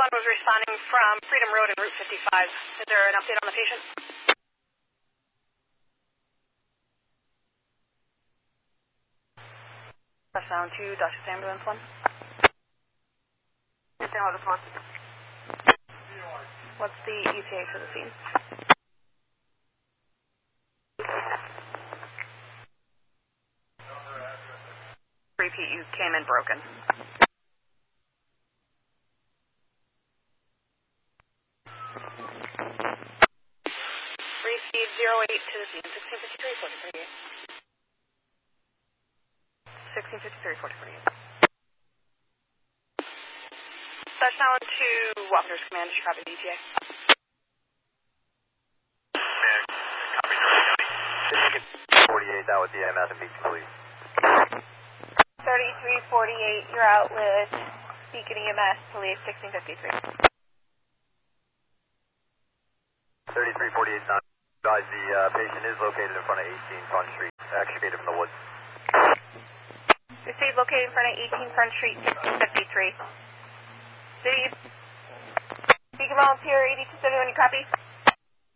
1 was responding from Freedom Road and Route 55. Is there an update on the patient? Touchdown to Dutchess Ambulance 1. Touchdown this 1. What's the ETA for the scene? Repeat, you came in broken. Receive 08 to the scene, 1653, 4048. 1653, 4048. Touchdown to Walker's Command, just copy the ETA. Copy 48 out with the EMS and Beacon, please. 3348, you're out with Beacon EMS, police 1653. 3348, not advised the patient is located in front of 18 Front Street, excavated from the woods. Received located in front of 18 Front Street, 1653. City, Beacon Volunteer 8271, you copy?